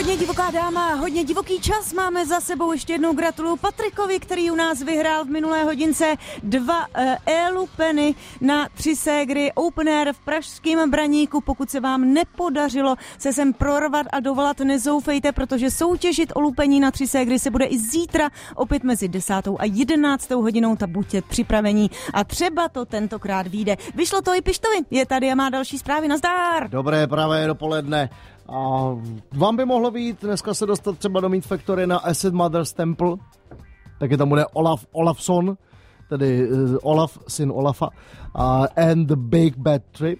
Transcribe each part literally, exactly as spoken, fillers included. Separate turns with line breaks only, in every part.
Hodně divoká dáma, hodně divoký čas máme za sebou. Ještě jednou gratuluju Patrikovi, který u nás vyhrál v minulé hodince dva uh, e-lupeny na tři ségry Open Air v pražském Braníku. Pokud se vám nepodařilo se sem prorvat a dovolat, nezoufejte, protože soutěžit o lupení na tři ségry se bude i zítra opět mezi desátou a jedenáctou hodinou, tak buďte připravení a třeba to tentokrát vyjde. Vyšlo to i Pištovi, je tady a má další zprávy. Nazdar!
Dobré pravé dopoledne. A vám by mohlo být dneska se dostat třeba do Meat Factory na Acid Mother's Temple, taky tam bude Olaf Olafson, tedy uh, Olaf, syn Olafa, uh, and the Big Bad Trip.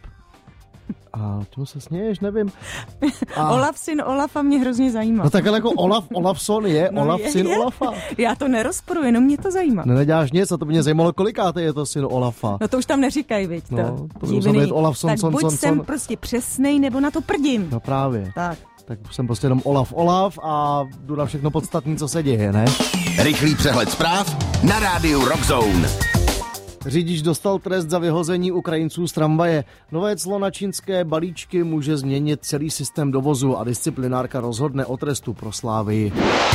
A čemu se směješ, nevím. A...
Olaf, syn Olafa mě hrozně zajímá.
No tak ale jako Olaf Olafson je no Olaf,
je,
syn
je.
Olafa.
Já to nerozporuji, jenom mě to zajímá.
Ne, neděláš nic, a to by mě zajímalo, kolikáte je to syn Olafa.
No to už tam neříkaj, viď to.
No, to by musel být Olafson,
tak
son,
buď
son,
jsem
son.
prostě přesnej, nebo na to prdím.
No právě.
Tak.
Tak jsem prostě jenom Olaf Olaf a jdu na všechno podstatné, co se děje, ne?
Rychlý přehled zpráv na rádiu Rockzone.
Řidič dostal trest za vyhození Ukrajinců z tramvaje. Nové clo na čínské balíčky může změnit celý systém dovozu a disciplinárka rozhodne o trestu pro Slávii.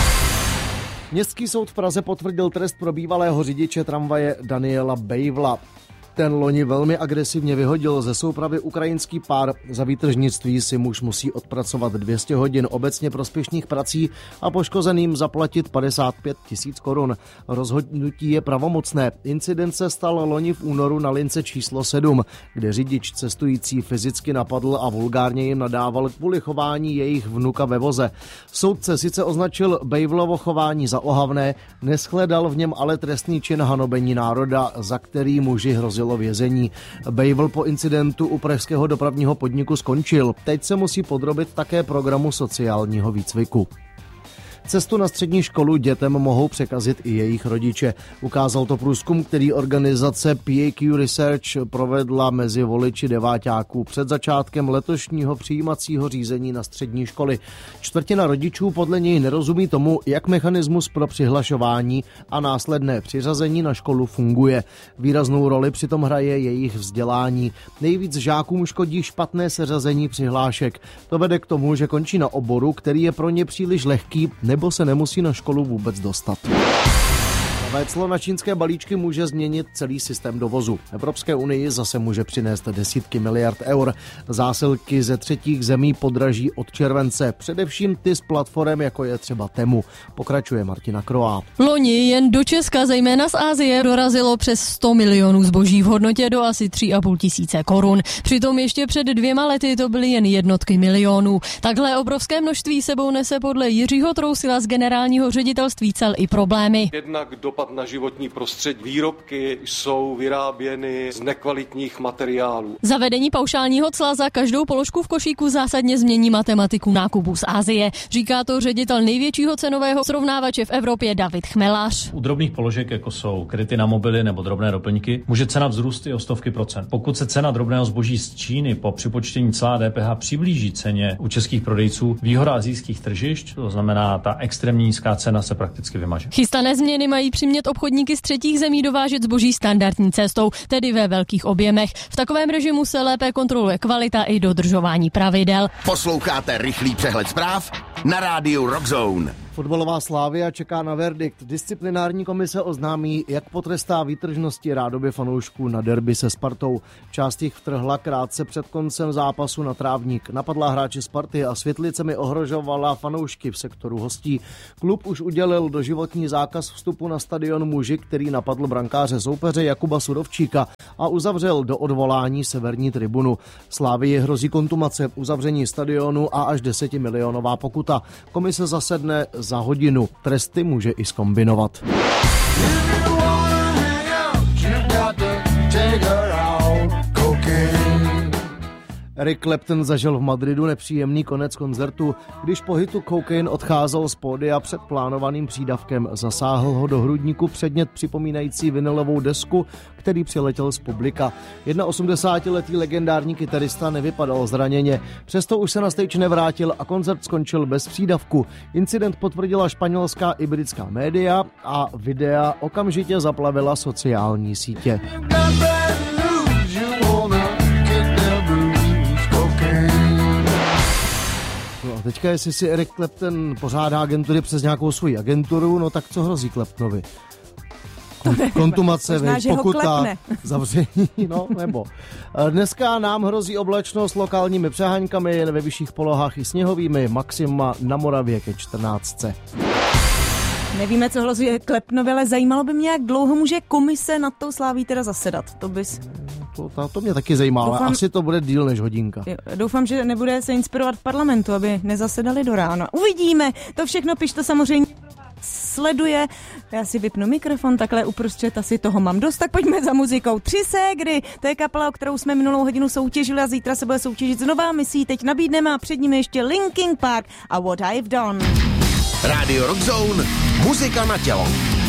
Městský soud v Praze potvrdil trest pro bývalého řidiče tramvaje Daniela Bejvla. Ten loni velmi agresivně vyhodil ze soupravy ukrajinský pár. Za výtržnictví si muž musí odpracovat dvě stě hodin obecně prospěšných prací a poškozeným zaplatit padesát pět tisíc korun. Rozhodnutí je pravomocné. Incident se stal loni v únoru na lince číslo sedm, kde řidič cestující fyzicky napadl a vulgárně jim nadával kvůli chování jejich vnuka ve voze. Soudce sice označil Bejvlovo chování za ohavné, neshledal v něm ale trestný čin hanobení národa, za který muži hrozil vězení. Bejvl po incidentu u pražského dopravního podniku skončil. Teď se musí podrobit také programu sociálního výcviku. Cestu na střední školu dětem mohou překazit i jejich rodiče. Ukázal to průzkum, který organizace P A Q Research provedla mezi voliči deváťáků před začátkem letošního přijímacího řízení na střední školy. Čtvrtina rodičů podle něj nerozumí tomu, jak mechanismus pro přihlašování a následné přiřazení na školu funguje. Výraznou roli přitom hraje jejich vzdělání. Nejvíc žákům škodí špatné seřazení přihlášek. To vede k tomu, že končí na oboru, který je pro ně příliš lehký, nebo se nemusí na školu vůbec dostat. Nové clo na čínské balíčky může změnit celý systém dovozu. Evropské unii zase může přinést desítky miliard eur. Zásilky ze třetích zemí podraží od července, především ty z platform, jako je třeba Temu. Pokračuje Martina Kroá.
Loni jen do Česka, zejména z Asie, dorazilo přes sto milionů zboží v hodnotě do asi tři a půl tisíce korun. Přitom ještě před dvěma lety to byly jen jednotky milionů. Takhle obrovské množství sebou nese podle Jiřího Trousila z generálního ředitelství cel i problémy.
Jednak dopad na životní prostředí. Výrobky jsou vyráběny z nekvalitních materiálů.
Zavedení paušálního cla za každou položku v košíku zásadně změní matematiku nákupů z Asie. Říká to ředitel největšího cenového srovnávače v Evropě David Chmelař.
U drobných položek, jako jsou kryty na mobily nebo drobné doplňky, může cena vzrůst i o stovky procent. Pokud se cena drobného zboží z Číny po připočtení cla D P H přiblíží ceně u českých prodejců, výhoda asijských tržišť, to znamená ta extrémně nízká cena, se prakticky vymaže.
Chystané změny mají přimět obchodníky z třetích zemí dovážet zboží standardní cestou, tedy ve velkých objemech. V takovém režimu se lépe kontroluje kvalita i dodržování pravidel.
Posloucháte rychlý přehled zpráv na rádiu Rockzone.
Fotbalová Slavia čeká na verdikt. Disciplinární komise oznámí, jak potrestá výtržnosti rádoby fanoušků na derby se Spartou. Část jich vtrhla krátce před koncem zápasu na trávník. Napadla hráče Sparty a světlicemi ohrožovala fanoušky v sektoru hostí. Klub už udělil doživotní zákaz vstupu na stadion muži, který napadl brankáře soupeře Jakuba Surovčíka a uzavřel do odvolání severní tribunu. Slavii hrozí kontumace, uzavření stadionu a až desetimilionová pokuta. Komise zasedne za hodinu. Tresty může i zkombinovat. Eric Clapton zažil v Madridu nepříjemný konec koncertu. Když po hitu Cocaine odcházel z pódia před plánovaným přídavkem, zasáhl ho do hrudníku předmět připomínající vinylovou desku, který přiletěl z publika. osmdesátiletý legendární kytarista nevypadal zraněně, přesto už se na stage nevrátil a koncert skončil bez přídavku. Incident potvrdila španělská i britská média a videa okamžitě zaplavila sociální sítě. Teďka jestli si Eric Clapton pořádá agentury přes nějakou svoji agenturu, no tak co hrozí Claptonovi? Kontumace,
Možná,
vej,
že ho
pokuta,
klepne.
zavření, no nebo. Dneska nám hrozí oblačnost s lokálními přeháňkami, jen ve vyšších polohách i sněhovými, maxima na Moravě ke čtrnáctce.
Nevíme, co hlazuje Klepnovi, ale zajímalo by mě, jak dlouho může komise nad tou Sláví teda zasedat. To bys...
To, to, to mě taky zajímá, ale
Doufám-
asi to bude díl než hodinka.
Jo, doufám, že nebude se inspirovat v parlamentu, aby nezasedali do rána. Uvidíme, to všechno pište samozřejmě sleduje. Já si vypnu mikrofon, takhle uprostřed asi toho mám dost, tak pojďme za muzikou. Tři ségry, to je kapela, o kterou jsme minulou hodinu soutěžili a zítra se bude soutěžit znova. My si ji teď nabídneme a před nimi ještě Linkin Park a What I've Done.
Radio Rock Zone, muzika na tělo.